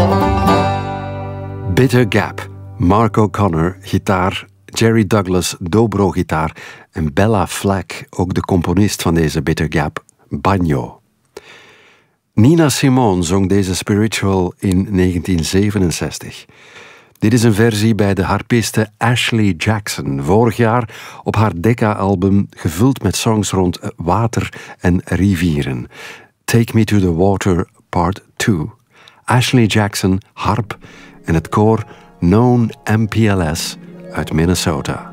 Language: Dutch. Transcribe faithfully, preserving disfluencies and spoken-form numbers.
Bitter Gap, Mark O'Connor, gitaar, Jerry Douglas, dobro-gitaar en Bella Fleck, ook de componist van deze Bitter Gap, banjo. Nina Simone zong deze spiritual in negentien zevenenzestig. Dit is een versie bij de harpiste Ashley Jackson, vorig jaar op haar Decca-album, gevuld met songs rond water en rivieren. Take Me to the Water, Part twee. Ashley Jackson, harp en het koor Known M P L S uit Minnesota.